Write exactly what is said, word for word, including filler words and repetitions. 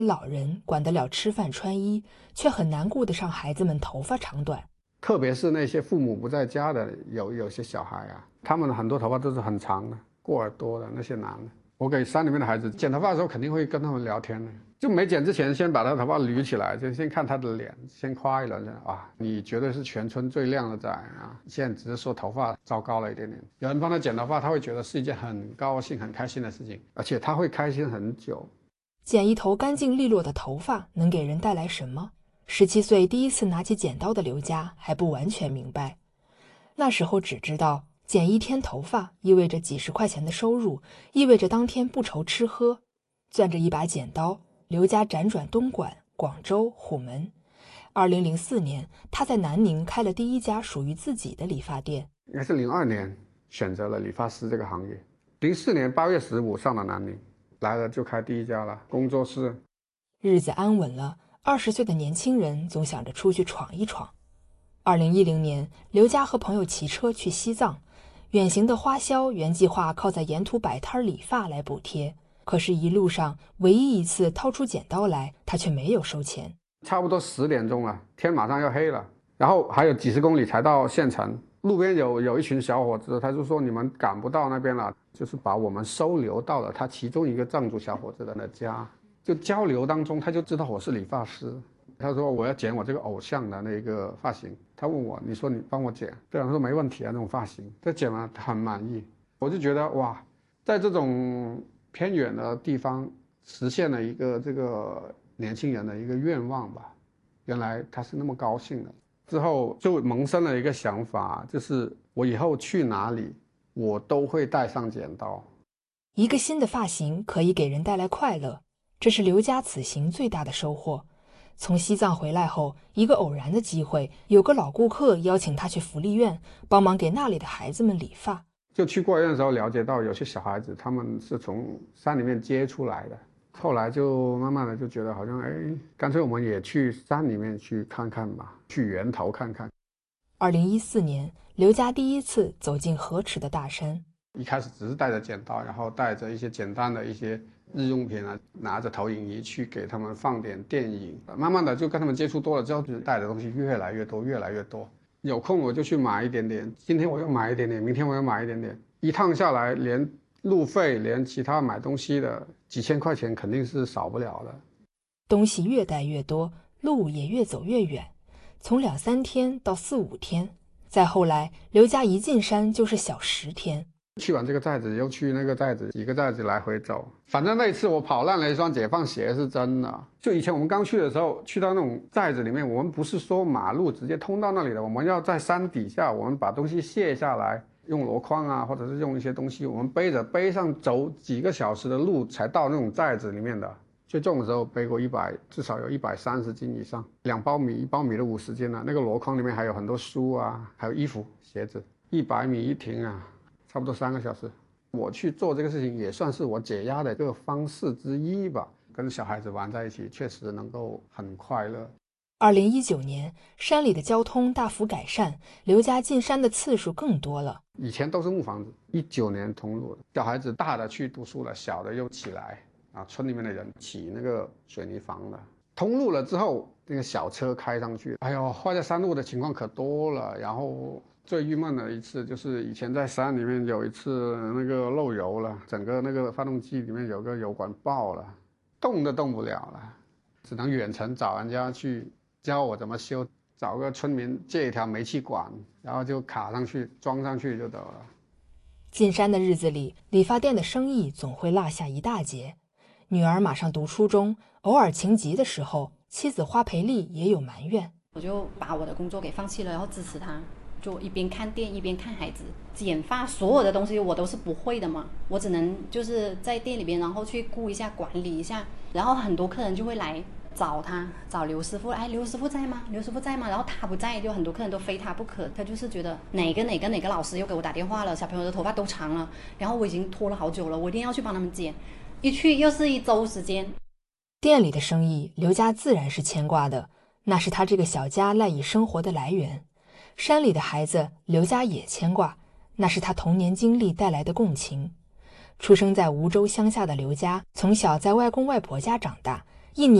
老人管得了吃饭穿衣，却很难顾得上孩子们头发长短。 特别是那些父母不在家的，有有些小孩啊，他们很多头发都是很长的，过耳朵的那些男的。我给山里面的孩子剪头发的时候，肯定会跟他们聊天的。就没剪之前，先把他头发捋起来，就先看他的脸，先夸一轮啊，你绝对是全村最靓的仔啊！现在只是说头发糟糕了一点点，有人帮他剪头发，他会觉得是一件很高兴、很开心的事情，而且他会开心很久。 剪一头干净利落的头发能给人带来什么？十七岁第一次拿起剪刀的刘家还不完全明白，那时候只知道剪一天头发意味着几十块钱的收入，意味着当天不愁吃喝。攥着一把剪刀，刘家辗转东莞、广州、虎门。二零零四年，他在南宁开了第一家属于自己的理发店。 应该是零二年选择了理发师这个行业，零四年八月十五上了南宁，来了就开第一家了工作室。 日子安稳了，二十岁的年轻人总想着出去闯一闯。二零一零年，刘家和朋友骑车去西藏，远行的花销原计划靠在沿途摆摊理发来补贴，可是一路上唯一一次掏出剪刀来，他却没有收钱。 差不多十点钟了，天马上要黑了，然后还有几十公里才到县城。路边有有一群小伙子，他就说你们赶不到那边了，就是把我们收留到了他其中一个藏族小伙子的家。就交流当中，他就知道我是理发师。他说我要剪我这个偶像的那个发型，他问我，你说你帮我剪？对啊，说没问题啊，那种发型。他剪完他很满意，我就觉得哇，在这种偏远的地方实现了一个这个年轻人的一个愿望吧。原来他是那么高兴的。之后就萌生了一个想法，就是我以后去哪里，我都会带上剪刀。 一个新的发型可以给人带来快乐，这是刘家此行最大的收获。从西藏回来后，一个偶然的机会，有个老顾客邀请他去福利院帮忙给那里的孩子们理发。 就去孤儿院的时候了解到，有些小孩子他们是从山里面接出来的，后来就慢慢的就觉得好像哎，干脆我们也去山里面去看看吧，去源头看看。 二零一四年，刘家第一次走进河池的大山。 一开始只是带着剪刀，然后带着一些简单的一些日用品啊，拿着投影仪去给他们放点电影。慢慢的就跟他们接触多了之后，就带的东西越来越多，越来越多。有空我就去买一点点，今天我又买一点点，明天我又买一点点。一趟下来，连路费，连其他买东西的几千块钱肯定是少不了的。 东西越带越多，路也越走越远，从两三天到四五天，再后来，刘家一进山就是小十天。 去完这个寨子又去那个寨子，几个寨子来回走，反正那一次我跑烂了一双解放鞋是真的。就以前我们刚去的时候，去到那种寨子里面，我们不是说马路直接通到那里的，我们要在山底下，我们把东西卸下来，用箩筐啊，或者是用一些东西，我们背着背上走几个小时的路才到那种寨子里面的。最重的时候背过一百，至少有一百三十斤以上，两包米，一包米的五十斤了。那个箩筐里面还有很多书啊，还有衣服、鞋子，一百米一停啊。差不多三个小时，我去做这个事情也算是我解压的一个方式之一吧。跟小孩子玩在一起，确实能够很快乐。 二零一九年，山里的交通大幅改善，刘家进山的次数更多了。 以前都是木房子，一九年通路的，小孩子大的去读书了，小的又起来啊，村里面的人起那个水泥房了。通路了之后，那个小车开上去，哎呦，坏在山路的情况可多了，然后。最郁闷的一次就是以前在山里面有一次那个漏油了，整个那个发动机里面有个油管爆了，动都动不了了，只能远程找人家去教我怎么修，找个村民借一条煤气管，然后就卡上去装上去就得了。 进山的日子里，理发店的生意总会落下一大截。女儿马上读初中，偶尔情急的时候，妻子花培丽也有埋怨。 我就把我的工作给放弃了，然后支持她。就一边看店一边看孩子，剪发所有的东西我都是不会的嘛，我只能就是在店里边，然后去顾一下管理一下，然后很多客人就会来找他，找刘师傅，哎，刘师傅在吗？刘师傅在吗？然后他不在，就很多客人都非他不可，他就是觉得哪个哪个哪个老师又给我打电话了，小朋友的头发都长了，然后我已经拖了好久了，我一定要去帮他们剪，一去又是一周时间。 店里的生意，刘家自然是牵挂的，那是他这个小家赖以生活的来源。山里的孩子，刘家也牵挂，那是他童年经历带来的共情。出生在梧州乡下的刘家，从小在外公外婆家长大， 一年